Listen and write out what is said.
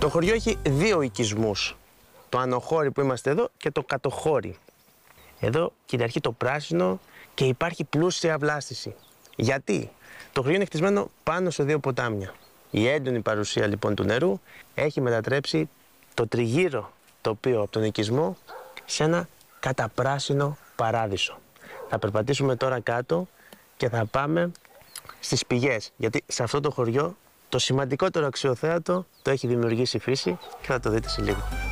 Το χωριό έχει δύο οικισμούς. Το ανοχώρι που είμαστε εδώ και το κατοχώρι. Εδώ κυριαρχεί το πράσινο και υπάρχει πλούσια βλάστηση. Γιατί? Το χωριό είναι χτισμένο πάνω σε δύο ποτάμια. Η έντονη παρουσία λοιπόν του νερού έχει μετατρέψει το τριγύρο τοπίο από τον οικισμό σε ένα καταπράσινο παράδεισο. Θα περπατήσουμε τώρα κάτω και θα πάμε στις πηγές, γιατί σε αυτό το χωριό το σημαντικότερο αξιοθέατο το έχει δημιουργήσει η φύση και θα το δείτε σε λίγο.